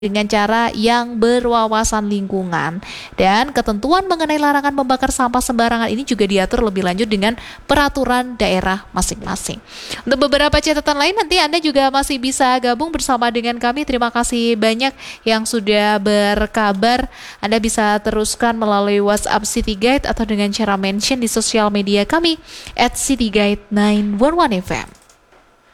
dengan cara yang berwawasan lingkungan. Dan ketentuan mengenai larangan membakar sampah sembarangan ini juga diatur lebih lanjut dengan peraturan daerah masing-masing. Untuk beberapa catatan lain nanti Anda juga masih bisa gabung bersama dengan kami. Terima kasih banyak yang sudah berkabar. Anda bisa teruskan melalui WhatsApp City Guide atau dengan cara mention di sosial media kami @cityguide911fm.